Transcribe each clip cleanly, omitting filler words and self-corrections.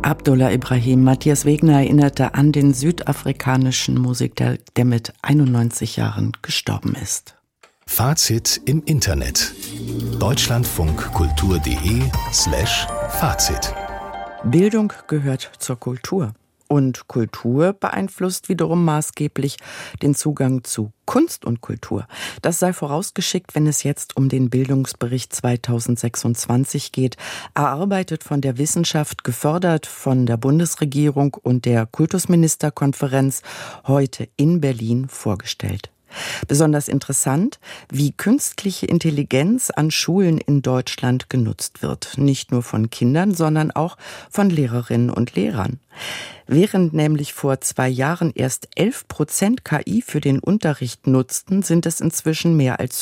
Abdullah Ibrahim. Matthias Wegner erinnerte an den südafrikanischen Musiker, der mit 91 Jahren gestorben ist. Fazit im Internet. deutschlandfunkkultur.de/Fazit. Bildung gehört zur Kultur. Und Kultur beeinflusst wiederum maßgeblich den Zugang zu Kunst und Kultur. Das sei vorausgeschickt, wenn es jetzt um den Bildungsbericht 2026 geht, erarbeitet von der Wissenschaft, gefördert von der Bundesregierung und der Kultusministerkonferenz, heute in Berlin vorgestellt. Besonders interessant, wie künstliche Intelligenz an Schulen in Deutschland genutzt wird. Nicht nur von Kindern, sondern auch von Lehrerinnen und Lehrern. Während nämlich vor 2 Jahren erst 11% KI für den Unterricht nutzten, sind es inzwischen mehr als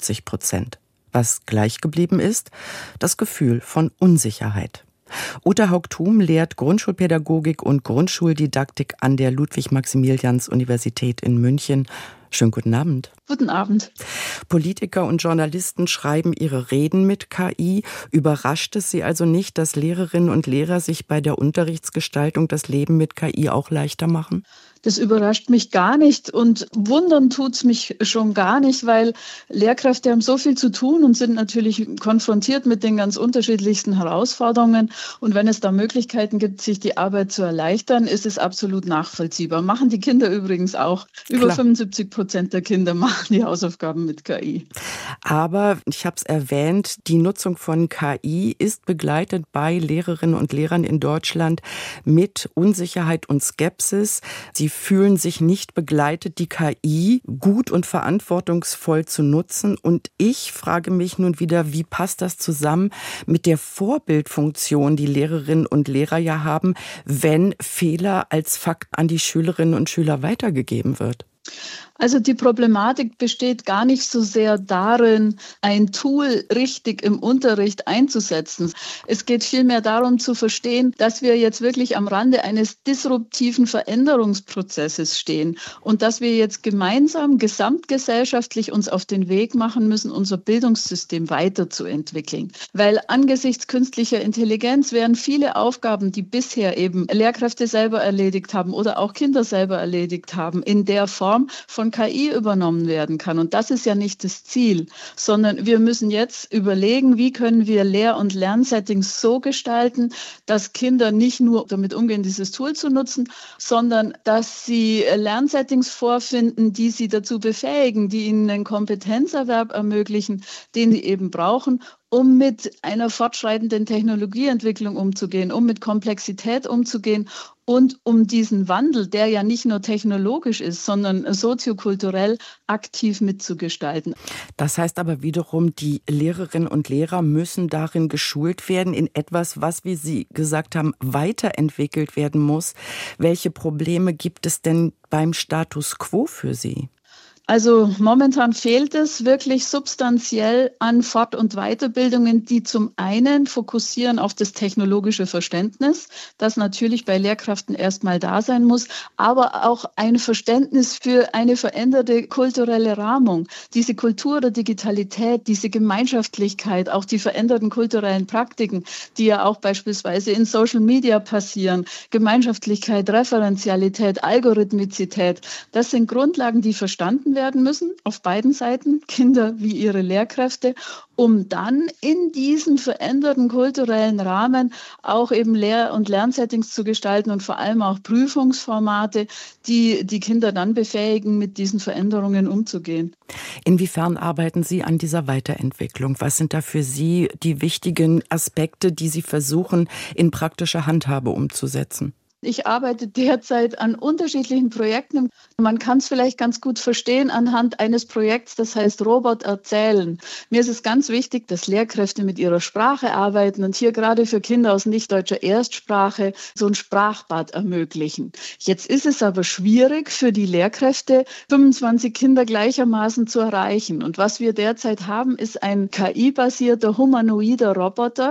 50%. Was gleich geblieben ist, das Gefühl von Unsicherheit. Uta Haug-Thum lehrt Grundschulpädagogik und Grundschuldidaktik an der Ludwig-Maximilians-Universität in München. Schönen guten Abend. Guten Abend. Politiker und Journalisten schreiben ihre Reden mit KI. Überrascht es Sie also nicht, dass Lehrerinnen und Lehrer sich bei der Unterrichtsgestaltung das Leben mit KI auch leichter machen? Das überrascht mich gar nicht und wundern tut's mich schon gar nicht, weil Lehrkräfte haben so viel zu tun und sind natürlich konfrontiert mit den ganz unterschiedlichsten Herausforderungen. Und wenn es da Möglichkeiten gibt, sich die Arbeit zu erleichtern, ist es absolut nachvollziehbar. Machen die Kinder übrigens auch. Über 75% der Kinder machen die Hausaufgaben mit KI. Aber, ich habe es erwähnt, die Nutzung von KI ist begleitet bei Lehrerinnen und Lehrern in Deutschland mit Unsicherheit und Skepsis. Sie fühlen sich nicht begleitet, die KI gut und verantwortungsvoll zu nutzen. Und ich frage mich nun wieder, wie passt das zusammen mit der Vorbildfunktion, die Lehrerinnen und Lehrer ja haben, wenn Fehler als Fakt an die Schülerinnen und Schüler weitergegeben wird? Also die Problematik besteht gar nicht so sehr darin, ein Tool richtig im Unterricht einzusetzen. Es geht vielmehr darum zu verstehen, dass wir jetzt wirklich am Rande eines disruptiven Veränderungsprozesses stehen und dass wir jetzt gemeinsam, gesamtgesellschaftlich uns auf den Weg machen müssen, unser Bildungssystem weiterzuentwickeln. Weil angesichts künstlicher Intelligenz werden viele Aufgaben, die bisher eben Lehrkräfte selber erledigt haben oder auch Kinder selber erledigt haben, in der Form von KI übernommen werden kann. Und das ist ja nicht das Ziel, sondern wir müssen jetzt überlegen, wie können wir Lehr- und Lernsettings so gestalten, dass Kinder nicht nur damit umgehen, dieses Tool zu nutzen, sondern dass sie Lernsettings vorfinden, die sie dazu befähigen, die ihnen einen Kompetenzerwerb ermöglichen, den sie eben brauchen, um mit einer fortschreitenden Technologieentwicklung umzugehen, um mit Komplexität umzugehen und um diesen Wandel, der ja nicht nur technologisch ist, sondern soziokulturell aktiv mitzugestalten. Das heißt aber wiederum, die Lehrerinnen und Lehrer müssen darin geschult werden, in etwas, was, wie Sie gesagt haben, weiterentwickelt werden muss. Welche Probleme gibt es denn beim Status quo für Sie? Also momentan fehlt es wirklich substanziell an Fort- und Weiterbildungen, die zum einen fokussieren auf das technologische Verständnis, das natürlich bei Lehrkräften erstmal da sein muss, aber auch ein Verständnis für eine veränderte kulturelle Rahmung. Diese Kultur der Digitalität, diese Gemeinschaftlichkeit, auch die veränderten kulturellen Praktiken, die ja auch beispielsweise in Social Media passieren, Gemeinschaftlichkeit, Referenzialität, Algorithmizität, das sind Grundlagen, die verstanden werden müssen, auf beiden Seiten, Kinder wie ihre Lehrkräfte, um dann in diesen veränderten kulturellen Rahmen auch eben Lehr- und Lernsettings zu gestalten und vor allem auch Prüfungsformate, die die Kinder dann befähigen, mit diesen Veränderungen umzugehen. Inwiefern arbeiten Sie an dieser Weiterentwicklung? Was sind da für Sie die wichtigen Aspekte, die Sie versuchen, in praktische Handhabe umzusetzen? Ich arbeite derzeit an unterschiedlichen Projekten. Man kann es vielleicht ganz gut verstehen anhand eines Projekts, das heißt Robot erzählen. Mir ist es ganz wichtig, dass Lehrkräfte mit ihrer Sprache arbeiten und hier gerade für Kinder aus nicht-deutscher Erstsprache so ein Sprachbad ermöglichen. Jetzt ist es aber schwierig für die Lehrkräfte, 25 Kinder gleichermaßen zu erreichen. Und was wir derzeit haben, ist ein KI-basierter humanoider Roboter,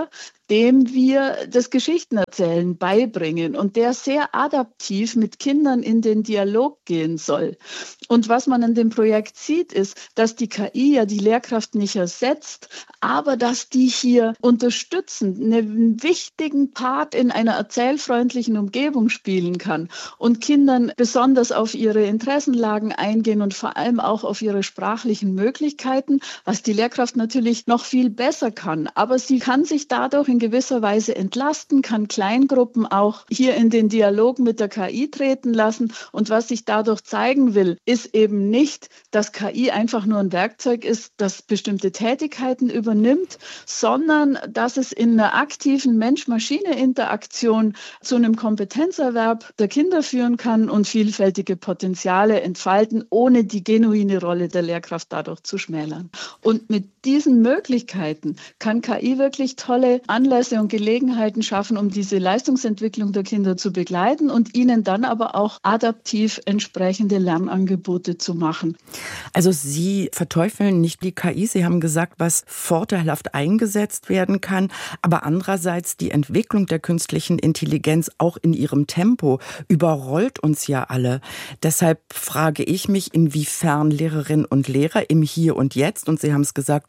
dem wir das Geschichtenerzählen beibringen und der sehr adaptiv mit Kindern in den Dialog gehen soll. Und was man an dem Projekt sieht, ist, dass die KI ja die Lehrkraft nicht ersetzt, aber dass die hier unterstützend einen wichtigen Part in einer erzählfreundlichen Umgebung spielen kann und Kindern besonders auf ihre Interessenlagen eingehen und vor allem auch auf ihre sprachlichen Möglichkeiten, was die Lehrkraft natürlich noch viel besser kann. Aber sie kann sich dadurch in gewisser Weise entlasten, kann Kleingruppen auch hier in den Dialog mit der KI treten lassen. Und was sich dadurch zeigen will, ist eben nicht, dass KI einfach nur ein Werkzeug ist, das bestimmte Tätigkeiten übernimmt, sondern dass es in einer aktiven Mensch-Maschine-Interaktion zu einem Kompetenzerwerb der Kinder führen kann und vielfältige Potenziale entfalten, ohne die genuine Rolle der Lehrkraft dadurch zu schmälern. Und mit diesen Möglichkeiten kann KI wirklich tolle Anlässe und Gelegenheiten schaffen, um diese Leistungsentwicklung der Kinder zu begleiten und ihnen dann aber auch adaptiv entsprechende Lernangebote zu machen. Also Sie verteufeln nicht die KI. Sie haben gesagt, was vorteilhaft eingesetzt werden kann, aber andererseits die Entwicklung der künstlichen Intelligenz auch in ihrem Tempo überrollt uns ja alle. Deshalb frage ich mich, inwiefern Lehrerinnen und Lehrer im Hier und Jetzt, und Sie haben es gesagt,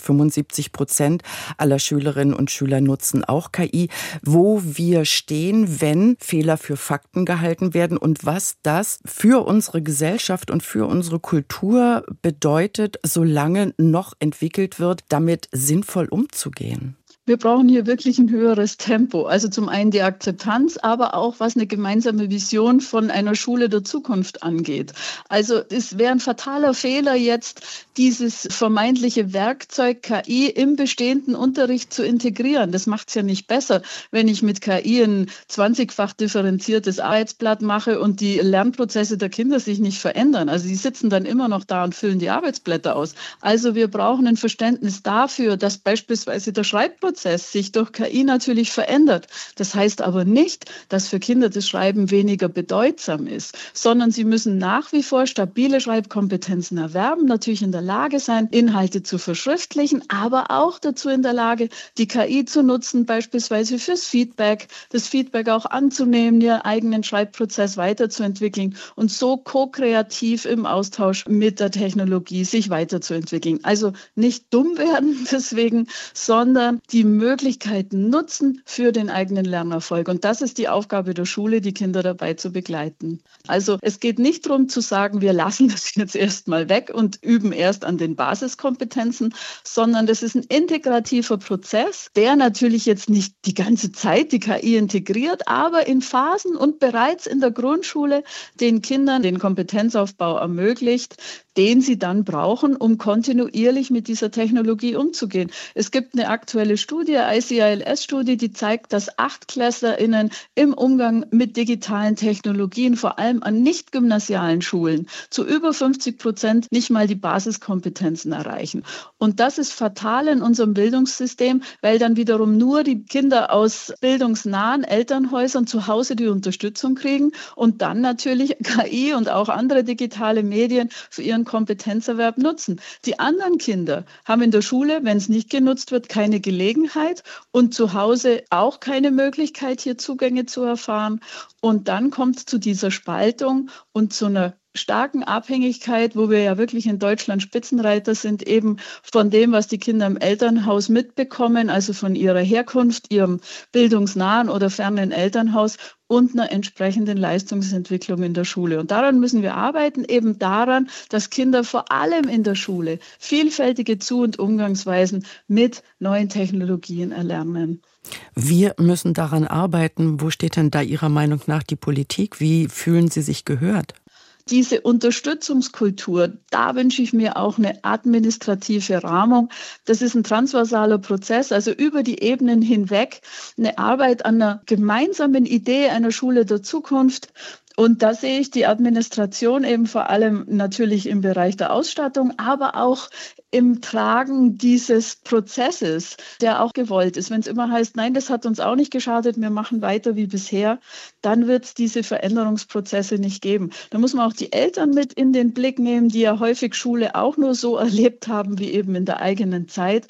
75% aller Schülerinnen und Schüler nutzen auch KI, wo wir stehen, wenn Fehler für Fakten gehalten werden und was das für unsere Gesellschaft und für unsere Kultur bedeutet, solange noch entwickelt wird, damit sinnvoll umzugehen. Wir brauchen hier wirklich ein höheres Tempo. Also zum einen die Akzeptanz, aber auch was eine gemeinsame Vision von einer Schule der Zukunft angeht. Also es wäre ein fataler Fehler, jetzt dieses vermeintliche Werkzeug KI im bestehenden Unterricht zu integrieren. Das macht es ja nicht besser, wenn ich mit KI ein 20-fach differenziertes Arbeitsblatt mache und die Lernprozesse der Kinder sich nicht verändern. Also die sitzen dann immer noch da und füllen die Arbeitsblätter aus. Also wir brauchen ein Verständnis dafür, dass beispielsweise der Schreibprozess sich durch KI natürlich verändert. Das heißt aber nicht, dass für Kinder das Schreiben weniger bedeutsam ist, sondern sie müssen nach wie vor stabile Schreibkompetenzen erwerben, natürlich in der Lage sein, Inhalte zu verschriftlichen, aber auch dazu in der Lage, die KI zu nutzen, beispielsweise fürs Feedback, das Feedback auch anzunehmen, ihren eigenen Schreibprozess weiterzuentwickeln und so ko-kreativ im Austausch mit der Technologie sich weiterzuentwickeln. Also nicht dumm werden deswegen, sondern die Möglichkeiten nutzen für den eigenen Lernerfolg. Und das ist die Aufgabe der Schule, die Kinder dabei zu begleiten. Also es geht nicht darum zu sagen, wir lassen das jetzt erstmal weg und üben erst an den Basiskompetenzen, sondern das ist ein integrativer Prozess, der natürlich jetzt nicht die ganze Zeit die KI integriert, aber in Phasen und bereits in der Grundschule den Kindern den Kompetenzaufbau ermöglicht, den sie dann brauchen, um kontinuierlich mit dieser Technologie umzugehen. Es gibt eine aktuelle Studie, ICILS-Studie, die zeigt, dass AchtklässlerInnen im Umgang mit digitalen Technologien, vor allem an nicht-gymnasialen Schulen, zu über 50% nicht mal die Basiskompetenzen erreichen. Und das ist fatal in unserem Bildungssystem, weil dann wiederum nur die Kinder aus bildungsnahen Elternhäusern zu Hause die Unterstützung kriegen und dann natürlich KI und auch andere digitale Medien für ihren Kompetenzerwerb nutzen. Die anderen Kinder haben in der Schule, wenn es nicht genutzt wird, keine Gelegenheit und zu Hause auch keine Möglichkeit, hier Zugänge zu erfahren. Und dann kommt es zu dieser Spaltung und zu einer starken Abhängigkeit, wo wir ja wirklich in Deutschland Spitzenreiter sind, eben von dem, was die Kinder im Elternhaus mitbekommen, also von ihrer Herkunft, ihrem bildungsnahen oder fernen Elternhaus und einer entsprechenden Leistungsentwicklung in der Schule. Und daran müssen wir arbeiten, eben daran, dass Kinder vor allem in der Schule vielfältige Zu- und Umgangsweisen mit neuen Technologien erlernen. Wir müssen daran arbeiten. Wo steht denn da Ihrer Meinung nach die Politik? Wie fühlen Sie sich gehört? Diese Unterstützungskultur, da wünsche ich mir auch eine administrative Rahmung. Das ist ein transversaler Prozess, also über die Ebenen hinweg, eine Arbeit an einer gemeinsamen Idee einer Schule der Zukunft. Und da sehe ich die Administration eben vor allem natürlich im Bereich der Ausstattung, aber auch im Tragen dieses Prozesses, der auch gewollt ist. Wenn es immer heißt, nein, das hat uns auch nicht geschadet, wir machen weiter wie bisher, dann wird es diese Veränderungsprozesse nicht geben. Da muss man auch die Eltern mit in den Blick nehmen, die ja häufig Schule auch nur so erlebt haben wie eben in der eigenen Zeit.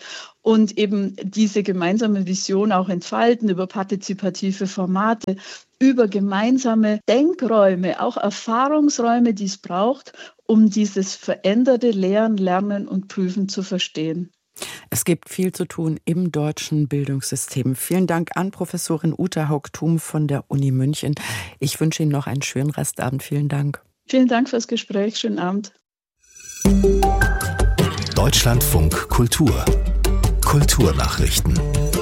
und eben diese gemeinsame Vision auch entfalten über partizipative Formate, über gemeinsame Denkräume, auch Erfahrungsräume, die es braucht, um dieses veränderte Lehren, Lernen und Prüfen zu verstehen. Es gibt viel zu tun im deutschen Bildungssystem. Vielen Dank an Professorin Uta Haug-Thum von der Uni München. Ich wünsche Ihnen noch einen schönen Restabend. Vielen Dank. Vielen Dank fürs Gespräch. Schönen Abend. Deutschlandfunk Kultur. Kulturnachrichten.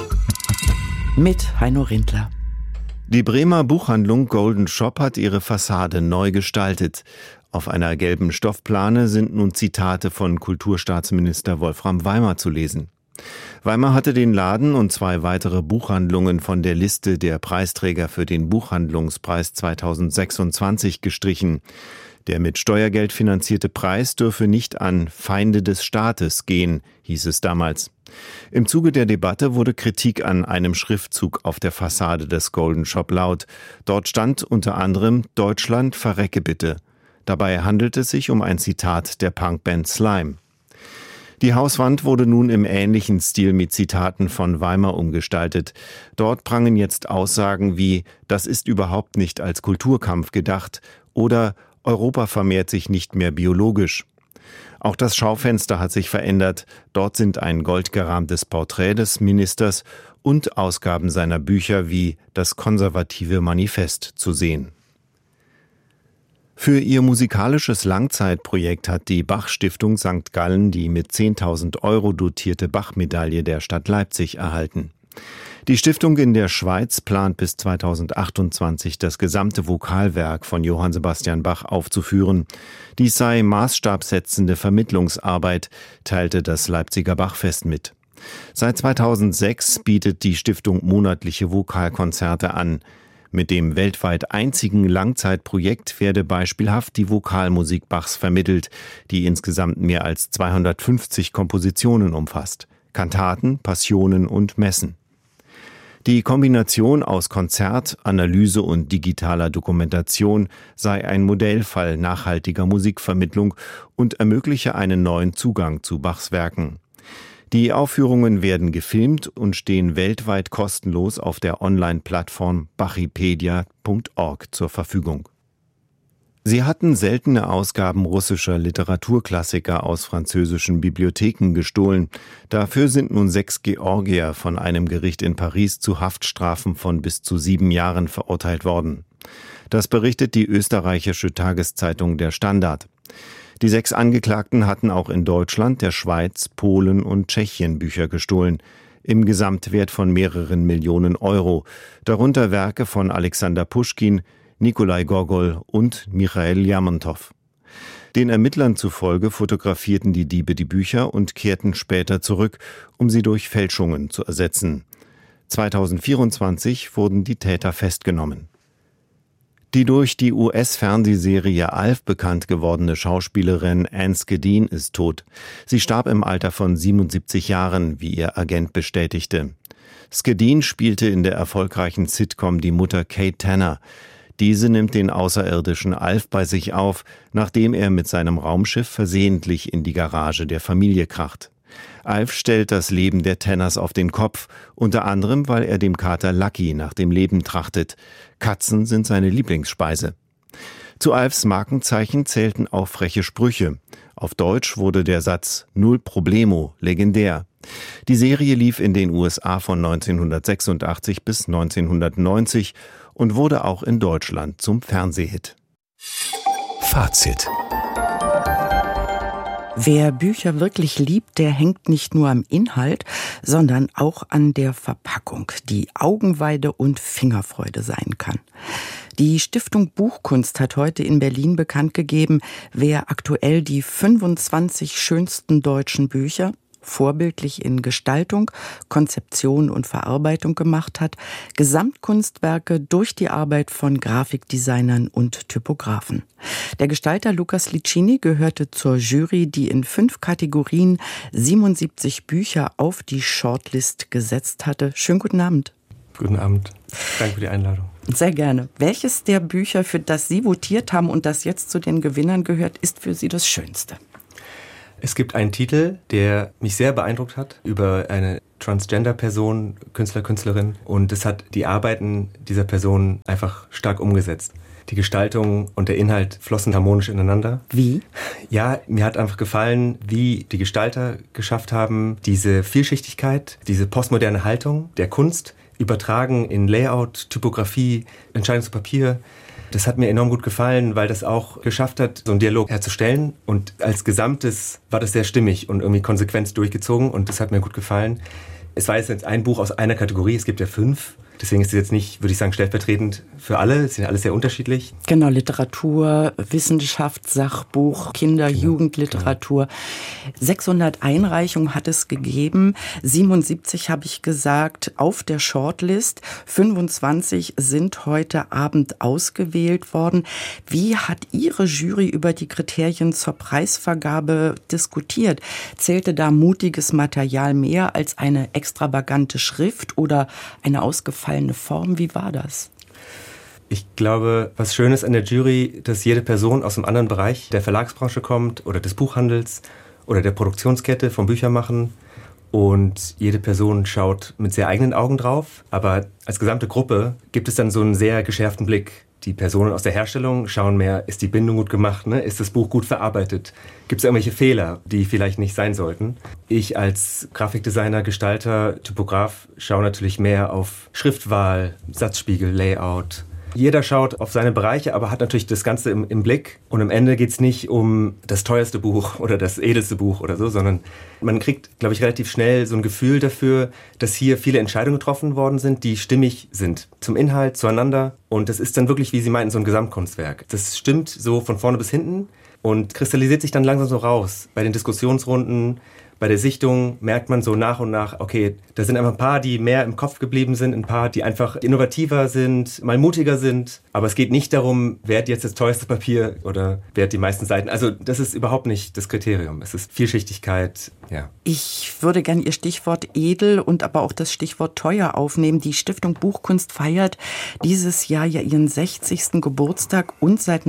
Mit Heino Rindler. Die Bremer Buchhandlung Golden Shop hat ihre Fassade neu gestaltet. Auf einer gelben Stoffplane sind nun Zitate von Kulturstaatsminister Wolfram Weimer zu lesen. Weimer hatte den Laden und 2 weitere Buchhandlungen von der Liste der Preisträger für den Buchhandlungspreis 2026 gestrichen. Der mit Steuergeld finanzierte Preis dürfe nicht an Feinde des Staates gehen, hieß es damals. Im Zuge der Debatte wurde Kritik an einem Schriftzug auf der Fassade des Golden Shop laut. Dort stand unter anderem »Deutschland, verrecke bitte«. Dabei handelt es sich um ein Zitat der Punkband Slime. Die Hauswand wurde nun im ähnlichen Stil mit Zitaten von Weimer umgestaltet. Dort prangen jetzt Aussagen wie »Das ist überhaupt nicht als Kulturkampf gedacht« oder »Europa vermehrt sich nicht mehr biologisch«. Auch das Schaufenster hat sich verändert. Dort sind ein goldgerahmtes Porträt des Ministers und Ausgaben seiner Bücher wie »Das konservative Manifest« zu sehen. Für ihr musikalisches Langzeitprojekt hat die Bach-Stiftung St. Gallen die mit 10.000 € dotierte Bach-Medaille der Stadt Leipzig erhalten. Die Stiftung in der Schweiz plant bis 2028 das gesamte Vokalwerk von Johann Sebastian Bach aufzuführen. Dies sei maßstabsetzende Vermittlungsarbeit, teilte das Leipziger Bachfest mit. Seit 2006 bietet die Stiftung monatliche Vokalkonzerte an. Mit dem weltweit einzigen Langzeitprojekt werde beispielhaft die Vokalmusik Bachs vermittelt, die insgesamt mehr als 250 Kompositionen umfasst. Kantaten, Passionen und Messen. Die Kombination aus Konzert, Analyse und digitaler Dokumentation sei ein Modellfall nachhaltiger Musikvermittlung und ermögliche einen neuen Zugang zu Bachs Werken. Die Aufführungen werden gefilmt und stehen weltweit kostenlos auf der Online-Plattform bachipedia.org zur Verfügung. Sie hatten seltene Ausgaben russischer Literaturklassiker aus französischen Bibliotheken gestohlen. Dafür sind nun 6 Georgier von einem Gericht in Paris zu Haftstrafen von bis zu 7 Jahren verurteilt worden. Das berichtet die österreichische Tageszeitung Der Standard. Die 6 Angeklagten hatten auch in Deutschland, der Schweiz, Polen und Tschechien Bücher gestohlen, im Gesamtwert von mehreren Millionen Euro, darunter Werke von Alexander Puschkin, Nikolai Gogol und Michail Lermontow. Den Ermittlern zufolge fotografierten die Diebe die Bücher und kehrten später zurück, um sie durch Fälschungen zu ersetzen. 2024 wurden die Täter festgenommen. Die durch die US-Fernsehserie Alf bekannt gewordene Schauspielerin Anne Skedin ist tot. Sie starb im Alter von 77 Jahren, wie ihr Agent bestätigte. Skedin spielte in der erfolgreichen Sitcom die Mutter Kate Tanner. Diese nimmt den Außerirdischen Alf bei sich auf, nachdem er mit seinem Raumschiff versehentlich in die Garage der Familie kracht. Alf stellt das Leben der Tanners auf den Kopf, unter anderem, weil er dem Kater Lucky nach dem Leben trachtet. Katzen sind seine Lieblingsspeise. Zu Alfs Markenzeichen zählten auch freche Sprüche. Auf Deutsch wurde der Satz »Null Problemo« legendär. Die Serie lief in den USA von 1986 bis 1990 und wurde auch in Deutschland zum Fernsehhit. Fazit. Wer Bücher wirklich liebt, der hängt nicht nur am Inhalt, sondern auch an der Verpackung, die Augenweide und Fingerfreude sein kann. Die Stiftung Buchkunst hat heute in Berlin bekannt gegeben, wer aktuell die 25 schönsten deutschen Bücher vorbildlich in Gestaltung, Konzeption und Verarbeitung gemacht hat, Gesamtkunstwerke durch die Arbeit von Grafikdesignern und Typografen. Der Gestalter Lukas Licini gehörte zur Jury, die in 5 Kategorien 77 Bücher auf die Shortlist gesetzt hatte. Schönen guten Abend. Guten Abend. Danke für die Einladung. Sehr gerne. Welches der Bücher, für das Sie votiert haben und das jetzt zu den Gewinnern gehört, ist für Sie das Schönste? Es gibt einen Titel, der mich sehr beeindruckt hat, über eine Transgender-Person, Künstler, Künstlerin. Und es hat die Arbeiten dieser Person einfach stark umgesetzt. Die Gestaltung und der Inhalt flossen harmonisch ineinander. Wie? Ja, mir hat einfach gefallen, wie die Gestalter geschafft haben, diese Vielschichtigkeit, diese postmoderne Haltung der Kunst übertragen in Layout, Typografie, Entscheidung zu Papier. Das hat mir enorm gut gefallen, weil das auch geschafft hat, so einen Dialog herzustellen. Und als Gesamtes war das sehr stimmig und irgendwie konsequent durchgezogen. Und das hat mir gut gefallen. Es war jetzt ein Buch aus einer Kategorie, es gibt ja 5. Deswegen ist es jetzt nicht, würde ich sagen, stellvertretend für alle. Es sind alles sehr unterschiedlich. Genau, Literatur, Wissenschaft, Sachbuch, Kinder-, Jugendliteratur. 600 Einreichungen hat es gegeben. 77 habe ich gesagt auf der Shortlist. 25 sind heute Abend ausgewählt worden. Wie hat Ihre Jury über die Kriterien zur Preisvergabe diskutiert? Zählte da mutiges Material mehr als eine extravagante Schrift oder eine ausgefallene Form? Wie war das? Ich glaube, was schön ist an der Jury, dass jede Person aus einem anderen Bereich der Verlagsbranche kommt oder des Buchhandels oder der Produktionskette vom Büchermachen. Und jede Person schaut mit sehr eigenen Augen drauf. Aber als gesamte Gruppe gibt es dann so einen sehr geschärften Blick. Die Personen aus der Herstellung schauen mehr, ist die Bindung gut gemacht, ne? Ist das Buch gut verarbeitet? Gibt es irgendwelche Fehler, die vielleicht nicht sein sollten? Ich als Grafikdesigner, Gestalter, Typograf schaue natürlich mehr auf Schriftwahl, Satzspiegel, Layout. Jeder schaut auf seine Bereiche, aber hat natürlich das Ganze im Blick. Und am Ende geht es nicht um das teuerste Buch oder das edelste Buch oder so, sondern man kriegt, glaube ich, relativ schnell so ein Gefühl dafür, dass hier viele Entscheidungen getroffen worden sind, die stimmig sind. Zum Inhalt, zueinander. Und das ist dann wirklich, wie Sie meinten, so ein Gesamtkunstwerk. Das stimmt so von vorne bis hinten und kristallisiert sich dann langsam so raus. Bei den Diskussionsrunden, bei der Sichtung merkt man so nach und nach, okay, da sind einfach ein paar, die mehr im Kopf geblieben sind, ein paar, die einfach innovativer sind, mal mutiger sind. Aber es geht nicht darum, wer hat jetzt das teuerste Papier oder wer hat die meisten Seiten. Also das ist überhaupt nicht das Kriterium. Es ist Vielschichtigkeit, ja. Ich würde gerne Ihr Stichwort edel und aber auch das Stichwort teuer aufnehmen. Die Stiftung Buchkunst feiert dieses Jahr ja ihren 60. Geburtstag und seit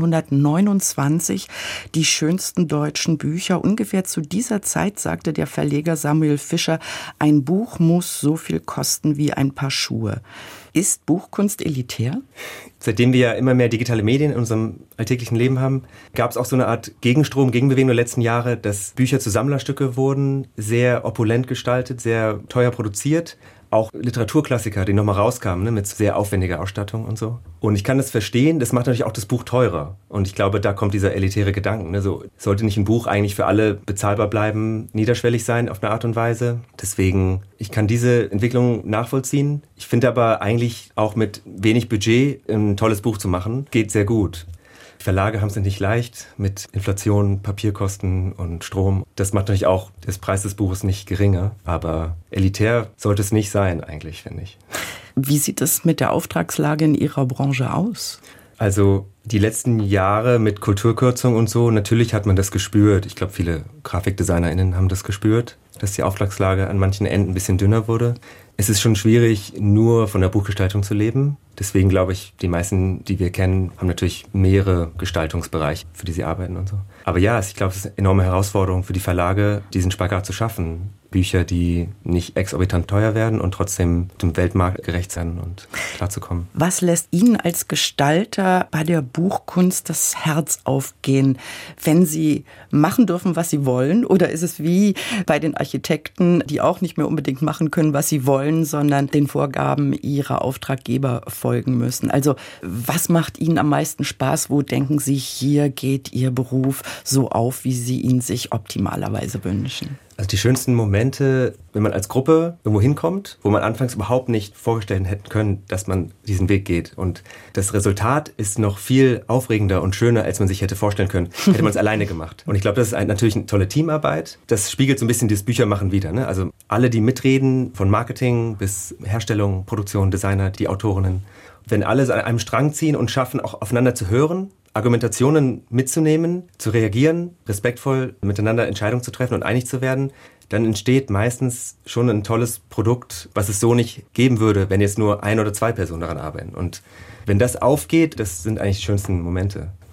1929 die schönsten deutschen Bücher. Ungefähr zu dieser Zeit sagte der Verleger Samuel Fischer, ein Buch muss so viel kosten wie ein Paar Schuhe. Ist Buchkunst elitär? Seitdem wir ja immer mehr digitale Medien in unserem alltäglichen Leben haben, gab es auch so eine Art Gegenstrom, Gegenbewegung der letzten Jahre, dass Bücher zu Sammlerstücke wurden, sehr opulent gestaltet, sehr teuer produziert. Auch Literaturklassiker, die nochmal rauskamen, ne, mit sehr aufwendiger Ausstattung und so. Und ich kann das verstehen, das macht natürlich auch das Buch teurer. Und ich glaube, da kommt dieser elitäre Gedanke. Ne, so, sollte nicht ein Buch eigentlich für alle bezahlbar bleiben, niederschwellig sein auf eine Art und Weise. Deswegen, ich kann diese Entwicklung nachvollziehen. Ich finde aber eigentlich auch mit wenig Budget ein tolles Buch zu machen, geht sehr gut. Verlage haben es nicht leicht mit Inflation, Papierkosten und Strom. Das macht natürlich auch den Preis des Buches nicht geringer. Aber elitär sollte es nicht sein, eigentlich, finde ich. Wie sieht es mit der Auftragslage in Ihrer Branche aus? Also die letzten Jahre mit Kulturkürzung und so, natürlich hat man das gespürt. Ich glaube, viele GrafikdesignerInnen haben das gespürt, dass die Auftragslage an manchen Enden ein bisschen dünner wurde. Es ist schon schwierig, nur von der Buchgestaltung zu leben. Deswegen glaube ich, die meisten, die wir kennen, haben natürlich mehrere Gestaltungsbereiche, für die sie arbeiten und so. Aber ja, ich glaube, es ist eine enorme Herausforderung für die Verlage, diesen Spagat zu schaffen. Bücher, die nicht exorbitant teuer werden und trotzdem dem Weltmarkt gerecht sein und klarzukommen. Was lässt Ihnen als Gestalter bei der Buchkunst das Herz aufgehen, wenn Sie machen dürfen, was Sie wollen? Oder ist es wie bei den Architekten, die auch nicht mehr unbedingt machen können, was sie wollen, sondern den Vorgaben ihrer Auftraggeber folgen müssen? Also was macht Ihnen am meisten Spaß? Wo denken Sie, hier geht Ihr Beruf so auf, wie Sie ihn sich optimalerweise wünschen? Also die schönsten Momente, wenn man als Gruppe irgendwo hinkommt, wo man anfangs überhaupt nicht vorgestellt hätte können, dass man diesen Weg geht. Und das Resultat ist noch viel aufregender und schöner, als man sich hätte vorstellen können, hätte man es alleine gemacht. Und ich glaube, das ist natürlich eine tolle Teamarbeit. Das spiegelt so ein bisschen das Büchermachen wider, ne? Also alle, die mitreden, von Marketing bis Herstellung, Produktion, Designer, die Autorinnen, wenn alle an einem Strang ziehen und schaffen, auch aufeinander zu hören, Argumentationen mitzunehmen, zu reagieren, respektvoll miteinander Entscheidungen zu treffen und einig zu werden, dann entsteht meistens schon ein tolles Produkt, was es so nicht geben würde, wenn jetzt nur 1 oder 2 Personen daran arbeiten. Und wenn das aufgeht, das sind eigentlich die schönsten Momente.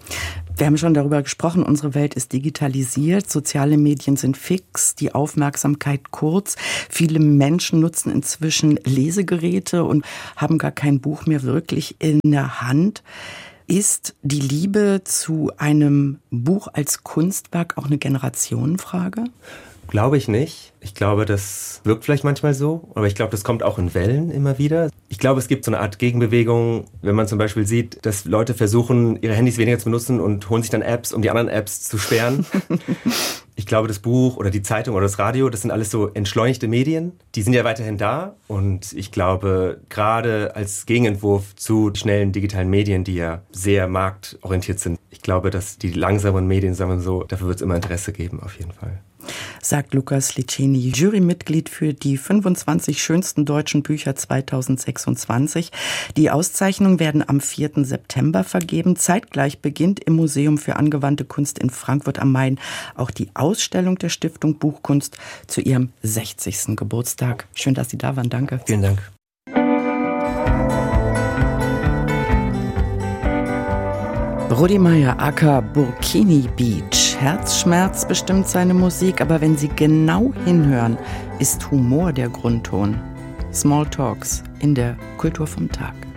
Wir haben schon darüber gesprochen, unsere Welt ist digitalisiert, soziale Medien sind fix, die Aufmerksamkeit kurz. Viele Menschen nutzen inzwischen Lesegeräte und haben gar kein Buch mehr wirklich in der Hand. Ist die Liebe zu einem Buch als Kunstwerk auch eine Generationenfrage? Glaube ich nicht. Ich glaube, das wirkt vielleicht manchmal so, aber ich glaube, das kommt auch in Wellen immer wieder. Ich glaube, es gibt so eine Art Gegenbewegung, wenn man zum Beispiel sieht, dass Leute versuchen, ihre Handys weniger zu benutzen und holen sich dann Apps, um die anderen Apps zu sperren. Ich glaube, das Buch oder die Zeitung oder das Radio, das sind alles so entschleunigte Medien. Die sind ja weiterhin da und ich glaube, gerade als Gegenentwurf zu schnellen digitalen Medien, die ja sehr marktorientiert sind, ich glaube, dass die langsamen Medien, sagen wir so, dafür wird es immer Interesse geben, auf jeden Fall. Sagt Lukas Liceni, Jurymitglied für die 25 schönsten deutschen Bücher 2026. Die Auszeichnungen werden am 4. September vergeben. Zeitgleich beginnt im Museum für angewandte Kunst in Frankfurt am Main auch die Ausstellung der Stiftung Buchkunst zu ihrem 60. Geburtstag. Schön, dass Sie da waren. Danke. Vielen Dank. Rudi Meier, aka Burkini Beach. Herzschmerz bestimmt seine Musik, aber wenn Sie genau hinhören, ist Humor der Grundton. Small Talks in der Kultur vom Tag.